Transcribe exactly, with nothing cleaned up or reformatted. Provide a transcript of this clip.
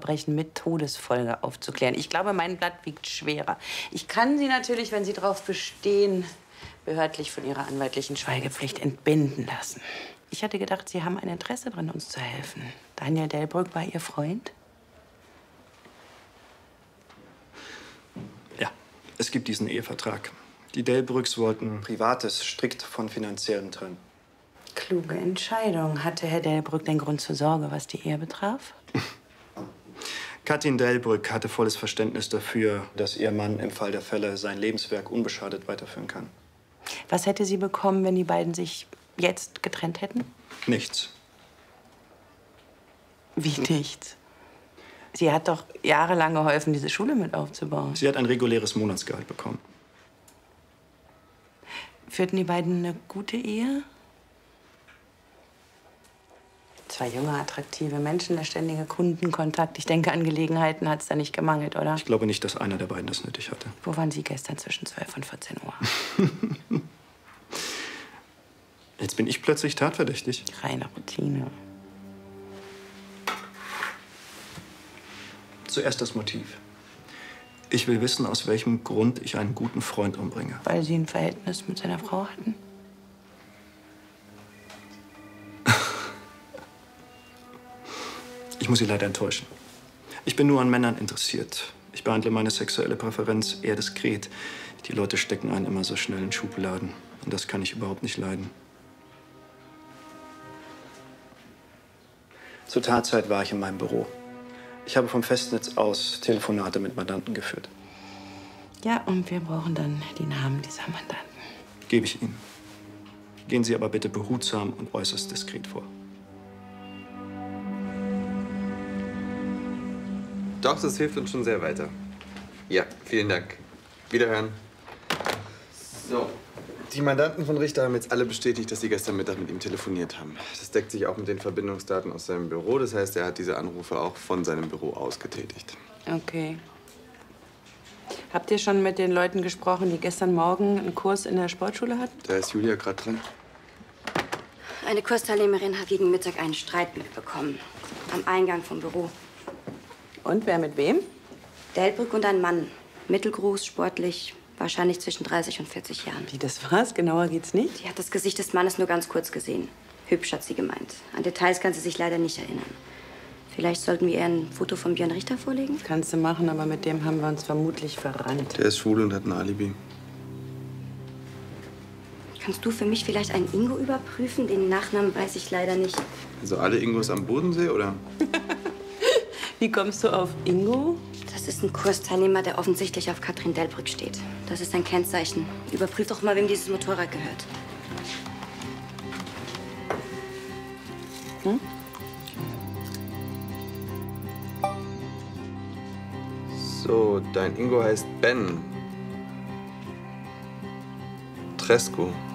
Verbrechen mit Todesfolge aufzuklären. Ich glaube, mein Blatt wiegt schwerer. Ich kann Sie natürlich, wenn Sie darauf bestehen, behördlich von Ihrer anwaltlichen Schweigepflicht entbinden lassen. Ich hatte gedacht, Sie haben ein Interesse daran, uns zu helfen. Daniel Delbrück war Ihr Freund? Ja, es gibt diesen Ehevertrag. Die Delbrücks wollten Privates strikt von Finanziellen trennen. Kluge Entscheidung. Hatte Herr Delbrück den Grund zur Sorge, was die Ehe betraf? Katrin Delbrück hatte volles Verständnis dafür, dass ihr Mann im Fall der Fälle sein Lebenswerk unbeschadet weiterführen kann. Was hätte sie bekommen, wenn die beiden sich jetzt getrennt hätten? Nichts. Wie nichts? Sie hat doch jahrelang geholfen, diese Schule mit aufzubauen. Sie hat ein reguläres Monatsgehalt bekommen. Führten die beiden eine gute Ehe? Zwei junge, attraktive Menschen, der ständige Kundenkontakt. Ich denke, an Gelegenheiten hat es da nicht gemangelt, oder? Ich glaube nicht, dass einer der beiden das nötig hatte. Wo waren Sie gestern zwischen zwölf und vierzehn Uhr? Jetzt bin ich plötzlich tatverdächtig. Reine Routine. Zuerst das Motiv. Ich will wissen, aus welchem Grund ich einen guten Freund umbringe. Weil Sie ein Verhältnis mit seiner Frau hatten? Ich muss Sie leider enttäuschen. Ich bin nur an Männern interessiert. Ich behandle meine sexuelle Präferenz eher diskret. Die Leute stecken einen immer so schnell in Schubladen. Und das kann ich überhaupt nicht leiden. Zur Tatzeit war ich in meinem Büro. Ich habe vom Festnetz aus Telefonate mit Mandanten geführt. Ja, und wir brauchen dann die Namen dieser Mandanten. Gebe ich Ihnen. Gehen Sie aber bitte behutsam und äußerst diskret vor. Doch, das hilft uns schon sehr weiter. Ja, vielen Dank. Wiederhören. So. Die Mandanten von Richter haben jetzt alle bestätigt, dass sie gestern Mittag mit ihm telefoniert haben. Das deckt sich auch mit den Verbindungsdaten aus seinem Büro. Das heißt, er hat diese Anrufe auch von seinem Büro aus getätigt. Okay. Habt ihr schon mit den Leuten gesprochen, die gestern Morgen einen Kurs in der Sportschule hatten? Da ist Julia gerade dran. Eine Kursteilnehmerin hat gegen Mittag einen Streit mitbekommen. Am Eingang vom Büro. Und wer mit wem? Delbrück und ein Mann. Mittelgroß, sportlich, wahrscheinlich zwischen dreißig und vierzig Jahren. Wie, das war's? Genauer geht's nicht? Sie hat das Gesicht des Mannes nur ganz kurz gesehen. Hübsch, hat sie gemeint. An Details kann sie sich leider nicht erinnern. Vielleicht sollten wir ihr ein Foto von Björn Richter vorlegen? Kannst du machen, aber mit dem haben wir uns vermutlich verrannt. Der ist schwul und hat ein Alibi. Kannst du für mich vielleicht einen Ingo überprüfen? Den Nachnamen weiß ich leider nicht. Also alle Ingos am Bodensee, oder? Wie kommst du auf Ingo? Das ist ein Kursteilnehmer, der offensichtlich auf Katrin Delbrück steht. Das ist ein Kennzeichen. Überprüf doch mal, wem dieses Motorrad gehört. Hm? So, dein Ingo heißt Ben. Tresco.